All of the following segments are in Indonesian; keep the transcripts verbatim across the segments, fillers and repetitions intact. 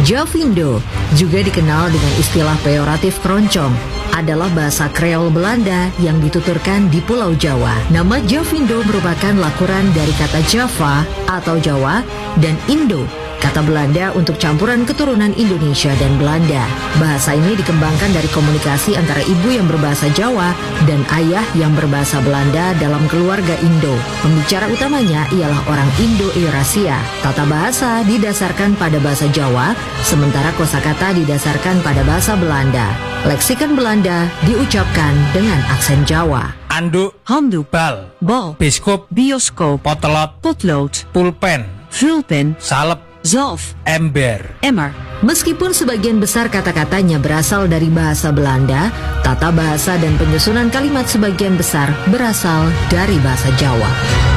Javindo, juga dikenal dengan istilah peyoratif keroncong, adalah bahasa Kreol Belanda yang dituturkan di Pulau Jawa. Nama Javindo merupakan lakuran dari kata Java atau Jawa dan Indo, kata Belanda untuk campuran keturunan Indonesia dan Belanda. Bahasa ini dikembangkan dari komunikasi antara ibu yang berbahasa Jawa dan ayah yang berbahasa Belanda dalam keluarga Indo. Pembicara utamanya ialah orang Indo-Eurasia. Tata bahasa didasarkan pada bahasa Jawa, sementara kosakata didasarkan pada bahasa Belanda. Leksikon Belanda diucapkan dengan aksen Jawa. Anduk, handdoek, bal, bal, biskop, bioscoop, potlot, potlood, pulpen, vulpen, salep, zalf, ember. emmer. Meskipun sebagian besar kata-katanya berasal dari bahasa Belanda, tata bahasa dan penyusunan kalimat sebagian besar berasal dari bahasa Jawa.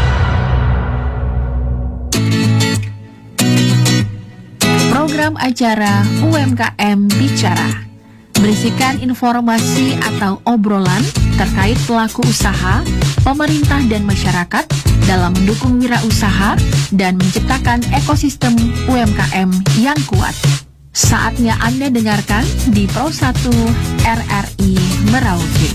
Program acara U M K M Bicara berisikan informasi atau obrolan terkait pelaku usaha, pemerintah dan masyarakat dalam mendukung wirausaha dan menciptakan ekosistem U M K M yang kuat. Saatnya Anda dengarkan di Pro satu R R I Merauke.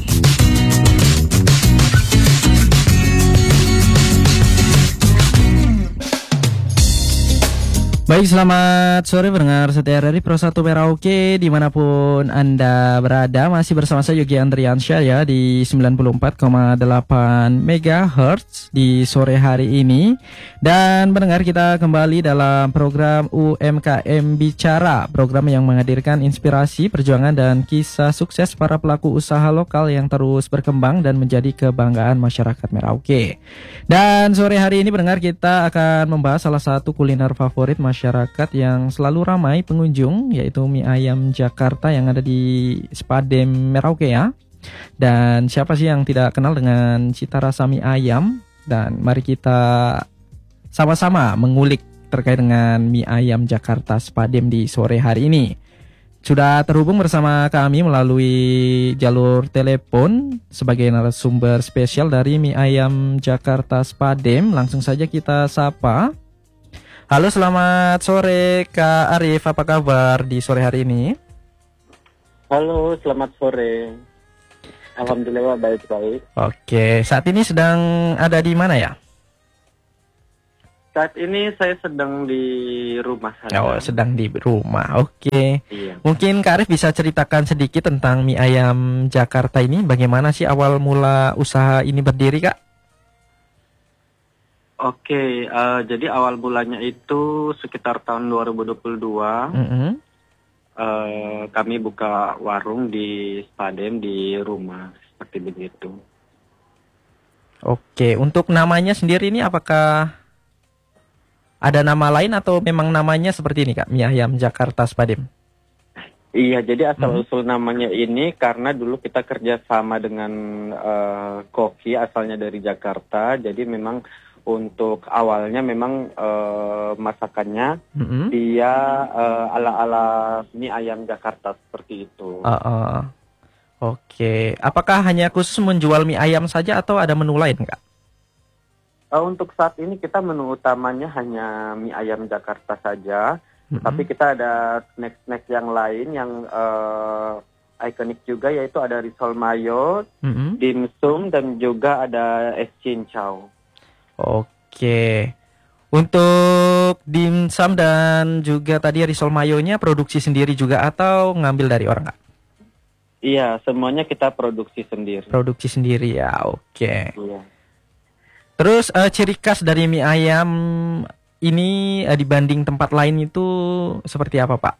Baik, selamat sore pendengar setia dari Pro satu Merauke dimanapun Anda berada. Masih bersama saya Yogi Andriansyah ya di sembilan puluh empat koma delapan megahertz di sore hari ini. Dan pendengar, kita kembali dalam program U M K M Bicara, program yang menghadirkan inspirasi, perjuangan dan kisah sukses para pelaku usaha lokal yang terus berkembang dan menjadi kebanggaan masyarakat Merauke. Dan sore hari ini pendengar, kita akan membahas salah satu kuliner favorit masyarakat masyarakat yang selalu ramai pengunjung, yaitu mie ayam Jakarta yang ada di Spadem Merauke ya. Dan siapa sih yang tidak kenal dengan cita rasa mie ayam? Dan mari kita sama-sama mengulik terkait dengan mie ayam Jakarta Spadem di sore hari ini. Sudah terhubung bersama kami melalui jalur telepon sebagai narasumber spesial dari mie ayam Jakarta Spadem. Langsung saja kita sapa. Halo, selamat sore Kak Arif, apa kabar di sore hari ini? Halo, selamat sore. Alhamdulillah baik-baik. Oke, saat ini sedang ada di mana ya? Saat ini saya sedang di rumah saya. Oh, sedang di rumah, oke. Iya. Mungkin Kak Arif bisa ceritakan sedikit tentang mie ayam Jakarta ini. Bagaimana sih awal mula usaha ini berdiri, Kak? Oke, uh, jadi awal mulanya itu sekitar tahun dua ribu dua puluh dua. Mm-hmm. uh, kami buka warung di Spadem di rumah, seperti begitu. Oke, untuk namanya sendiri ini apakah ada nama lain atau memang namanya seperti ini, Kak? Mie ayam Jakarta Spadem. Iya, jadi asal-usul mm-hmm. namanya ini karena dulu kita kerja sama dengan uh, koki asalnya dari Jakarta, jadi memang untuk awalnya memang uh, masakannya mm-hmm. dia uh, ala-ala mie ayam Jakarta seperti itu. Uh, uh. Oke, apakah hanya khusus menjual mie ayam saja atau ada menu lain, Kak? Uh, untuk saat ini kita menu utamanya hanya mie ayam Jakarta saja, mm-hmm. tapi kita ada snack-snack yang lain yang uh, ikonik juga, yaitu ada risol mayo, mm-hmm. dimsum, dan juga ada es cincau. Oke, untuk dimsum dan juga tadi risol mayonya produksi sendiri juga atau ngambil dari orang, Kak? Iya, semuanya kita produksi sendiri. Produksi sendiri ya, oke. Iya. Terus uh, ciri khas dari mie ayam ini uh, dibanding tempat lain itu seperti apa, Pak?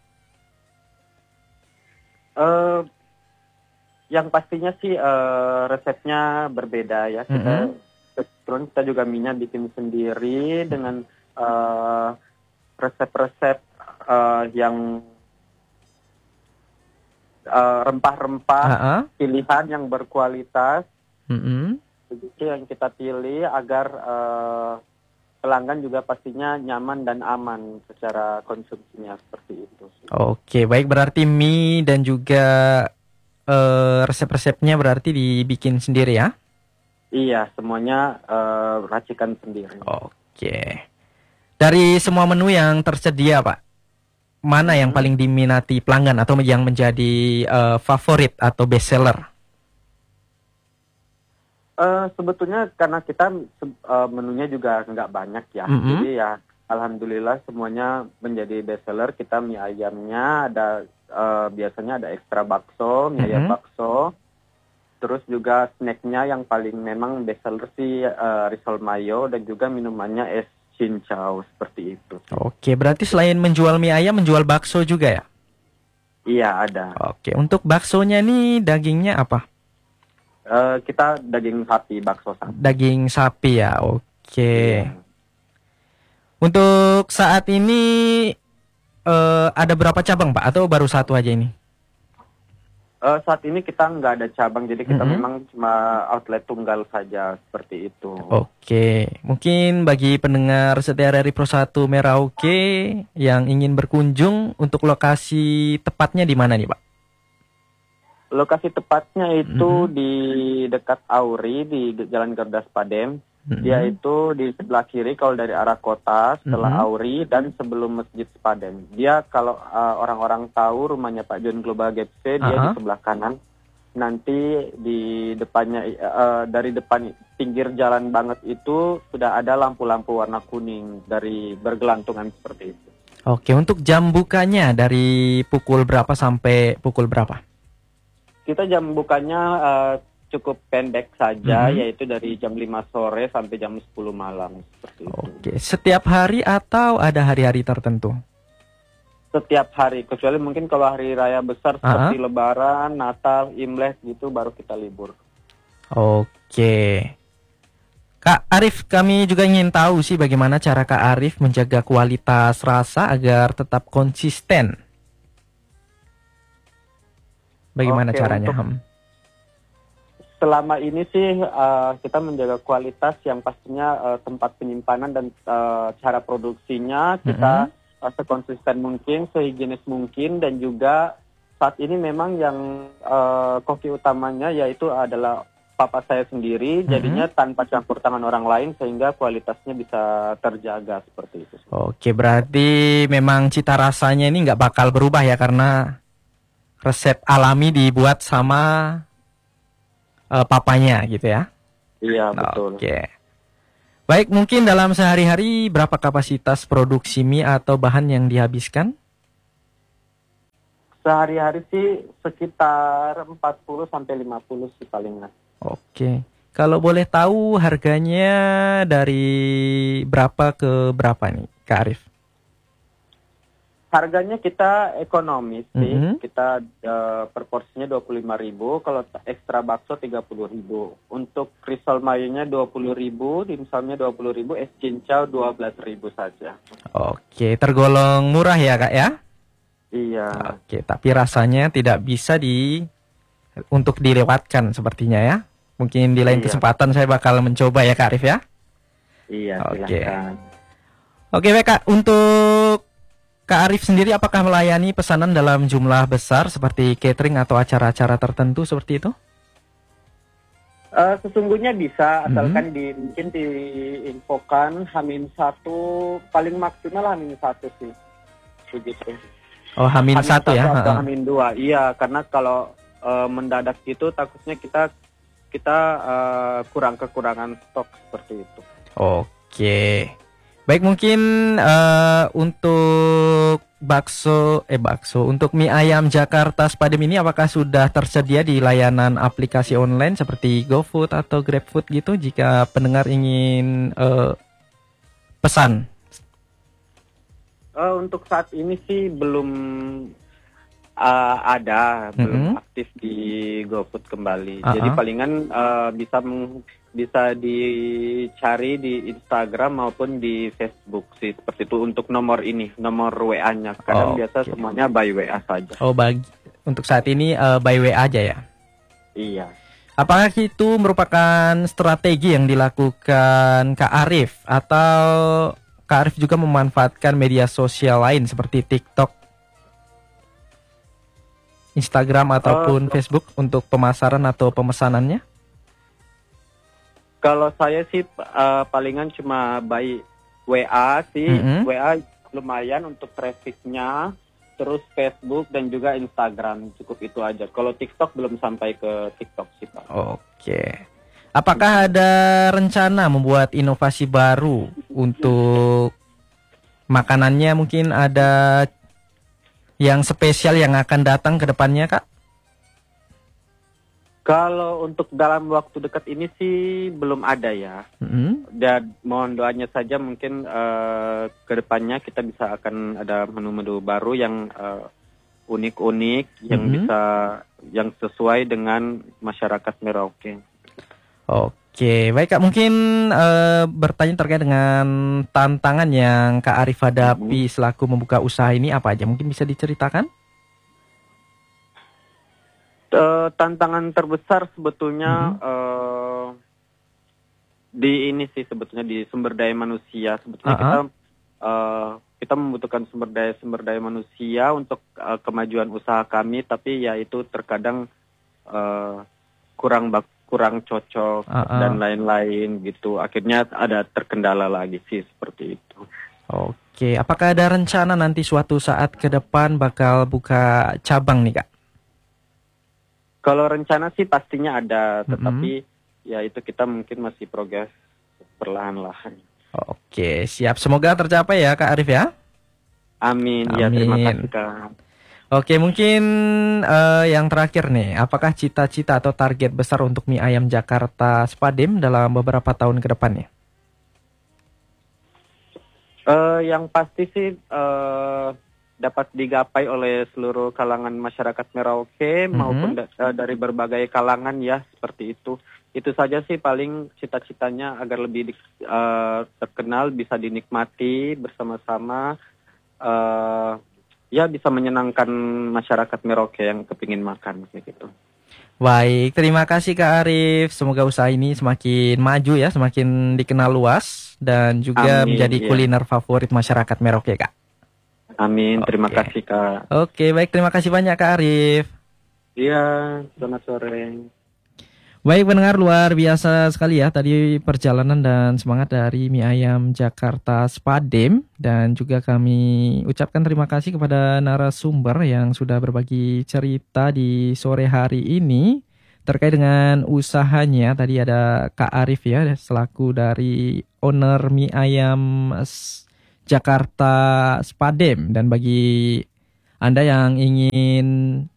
Uh, yang pastinya sih uh, resepnya berbeda ya. Kita mm-hmm. kita juga minyak bikin sendiri dengan uh, resep-resep uh, yang uh, rempah-rempah uh-huh. pilihan yang berkualitas. Mm-hmm. Begitu yang kita pilih agar uh, pelanggan juga pastinya nyaman dan aman secara konsumsinya, seperti itu. Oke, baik, berarti mie dan juga uh, resep-resepnya berarti dibikin sendiri ya? Iya, semuanya uh, racikan sendiri. Oke. Dari semua menu yang tersedia, Pak, mana yang paling diminati pelanggan atau yang menjadi uh, favorit atau best seller? Uh, sebetulnya karena kita uh, menunya juga nggak banyak ya, Mm-hmm. jadi ya alhamdulillah semuanya menjadi best seller. Kita mie ayamnya ada uh, biasanya ada ekstra bakso, mie ayam Mm-hmm. bakso. Terus juga snacknya yang paling memang best seller sih uh, risol mayo dan juga minumannya es cincau seperti itu. Oke, berarti selain menjual mie ayam, menjual bakso juga ya? Iya ada. Oke, untuk baksonya nih dagingnya apa? Uh, kita daging sapi, bakso sapi. Daging sapi ya, oke. Iya. Untuk saat ini uh, ada berapa cabang Pak? Atau baru satu aja ini? Uh, saat ini kita nggak ada cabang, jadi kita Mm-hmm. memang cuma outlet tunggal saja seperti itu. Oke, mungkin bagi pendengar setia R R I Pro satu Merauke yang ingin berkunjung, untuk lokasi tepatnya di mana nih Pak? Lokasi tepatnya itu Mm-hmm. di dekat Auri di Jalan Gerdas Padem. Mm-hmm. Dia itu di sebelah kiri kalau dari arah kota setelah Mm-hmm. Auri dan sebelum Masjid Padem. Dia kalau uh, orang-orang tahu rumahnya Pak John Global Gapse, dia Uh-huh. di sebelah kanan. Nanti di depannya uh, dari depan pinggir jalan banget itu sudah ada lampu-lampu warna kuning dari bergelantungan seperti itu. Oke, untuk jam bukanya dari pukul berapa sampai pukul berapa? Kita jam bukanya uh, cukup pendek saja, Mhm. yaitu dari jam lima sore sampai jam sepuluh malam seperti itu. Oke, setiap hari atau ada hari-hari tertentu? Setiap hari, kecuali mungkin kalau hari raya besar seperti Lebaran, Natal, Imlek gitu baru kita libur. Oke. Kak Arif, kami juga ingin tahu sih bagaimana cara Kak Arif menjaga kualitas rasa agar tetap konsisten. Bagaimana Oke, caranya? untuk- Hmm. Selama ini sih uh, kita menjaga kualitas yang pastinya uh, tempat penyimpanan dan uh, cara produksinya kita uh, sekonsisten mungkin, sehigienis mungkin, dan juga saat ini memang yang uh, koki utamanya yaitu adalah papa saya sendiri, jadinya tanpa campur tangan orang lain sehingga kualitasnya bisa terjaga seperti itu. Oke, berarti memang cita rasanya ini nggak bakal berubah ya karena resep alami dibuat sama uh, papanya gitu ya? Iya, betul. Oke. Baik, mungkin dalam sehari-hari berapa kapasitas produksi mie atau bahan yang dihabiskan? Sehari-hari sih sekitar empat puluh sampai lima puluh sih palingan. Oke. Kalau boleh tahu harganya dari berapa ke berapa nih, Kak Arif? Harganya kita ekonomis sih, Mhm. kita uh, per porsinya dua puluh lima ribu, kalau ekstra bakso tiga puluh ribu. Untuk risol mayonya dua puluh ribu, dimsumnya dua puluh ribu, es cincau dua belas ribu saja. Oke, tergolong murah ya, Kak ya? Iya. Oke, tapi rasanya tidak bisa di untuk dilewatkan sepertinya ya. Mungkin di lain Iya. kesempatan saya bakal mencoba ya, Kak Arif ya. Iya, Oke. silakan. Oke, baik Kak. Untuk Kak Arif sendiri apakah melayani pesanan dalam jumlah besar seperti catering atau acara-acara tertentu seperti itu? Uh, sesungguhnya bisa, Mhm. asalkan di, mungkin diinfokan Hamin satu, paling maksimal Hamin satu sih. Begitu. Oh, Hamin satu ya. atau Ha-ha. Hamin dua, iya, karena kalau uh, mendadak itu takutnya kita kita uh, kurang kekurangan stok seperti itu. Oke. Baik, mungkin eh, untuk bakso eh bakso untuk mie ayam Jakarta Spadem ini apakah sudah tersedia di layanan aplikasi online seperti GoFood atau GrabFood gitu jika pendengar ingin eh, pesan? Uh, untuk saat ini sih belum uh, ada, belum Mhm. aktif di GoFood kembali. Uh-uh. Jadi palingan uh, bisa meng- bisa dicari di Instagram maupun di Facebook sih seperti itu untuk nomor ini, nomor W A-nya. Kadang Oh, biasa oke. semuanya by W A saja. Oh, bagi untuk saat ini eh, by W A aja ya. Iya. Apakah itu merupakan strategi yang dilakukan Kak Arif atau Kak Arif juga memanfaatkan media sosial lain seperti TikTok, Instagram ataupun Oh. Facebook untuk pemasaran atau pemesanannya? Kalau saya sih uh, palingan cuma by W A sih, Mhm. W A lumayan untuk trafficnya. terus Facebook dan juga Instagram, cukup itu aja. Kalau TikTok belum sampai ke TikTok sih Pak. Oke. Apakah ada rencana membuat inovasi baru untuk makanannya? Mungkin ada yang spesial yang akan datang ke depannya, Kak? Kalau untuk dalam waktu dekat ini sih belum ada ya. Mm-hmm. Dan mohon doanya saja mungkin uh, ke depannya kita bisa akan ada menu-menu baru yang uh, unik-unik, yang Mm-hmm. bisa yang sesuai dengan masyarakat Merauke. Oke, baik Kak. Mungkin uh, bertanya terkait dengan tantangan yang Kak Arif hadapi selaku membuka usaha ini apa aja? Mungkin bisa diceritakan? Uh, tantangan terbesar sebetulnya Mm-hmm. uh, di ini sih sebetulnya di sumber daya manusia. Sebetulnya Uh-uh. kita uh, kita membutuhkan sumber daya sumber daya manusia untuk uh, kemajuan usaha kami, tapi ya itu terkadang uh, kurang bak kurang cocok Uh-uh. dan lain-lain gitu. Akhirnya ada terkendala lagi sih seperti itu. Oke, apakah ada rencana nanti suatu saat ke depan bakal buka cabang nih Kak? Kalau rencana sih pastinya ada, tetapi Mm-hmm. ya itu kita mungkin masih progres perlahan-lahan. Oke, siap. Semoga tercapai ya Kak Arif ya. Amin. Ya, terima Amin. kasih Kak. Oke, mungkin uh, yang terakhir nih, apakah cita-cita atau target besar untuk mie ayam Jakarta Spadem dalam beberapa tahun ke depannya? Uh, yang pasti sih uh, dapat digapai oleh seluruh kalangan masyarakat Merauke Mm-hmm. maupun da- uh, dari berbagai kalangan ya seperti itu. Itu saja sih paling cita-citanya agar lebih di- uh, terkenal, bisa dinikmati bersama-sama. Uh, ya bisa menyenangkan masyarakat Merauke yang kepingin makan kayak gitu. Baik, terima kasih Kak Arif. Semoga usaha ini semakin maju ya, semakin dikenal luas dan juga Amin, menjadi iya. kuliner favorit masyarakat Merauke, Kak. Amin, terima Oke. kasih Kak. Oke, baik, terima kasih banyak Kak Arif. Iya, selamat sore. Baik pendengar, luar biasa sekali ya tadi perjalanan dan semangat dari mie ayam Jakarta Spadem. Dan juga kami ucapkan terima kasih kepada narasumber yang sudah berbagi cerita di sore hari ini terkait dengan usahanya. Tadi ada Kak Arif ya selaku dari owner mie ayam Jakarta Spadem. Dan bagi Anda yang ingin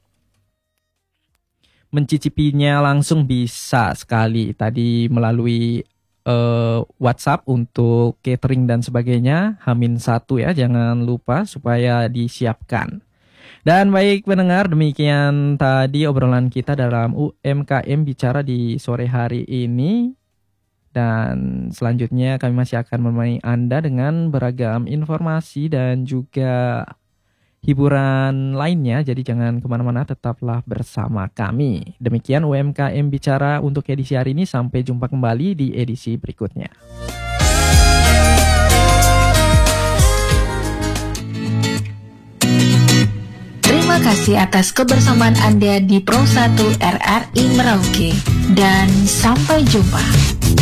mencicipinya langsung bisa sekali tadi melalui uh, WhatsApp untuk catering dan sebagainya Hamin satu ya, jangan lupa supaya disiapkan. Dan baik pendengar, demikian tadi obrolan kita dalam U M K M Bicara di sore hari ini. Dan selanjutnya kami masih akan menemani Anda dengan beragam informasi dan juga hiburan lainnya, jadi jangan kemana-mana, tetaplah bersama kami. Demikian U M K M Bicara untuk edisi hari ini, sampai jumpa kembali di edisi berikutnya. Terima kasih atas kebersamaan Anda di Pro satu R R I Merauke dan sampai jumpa.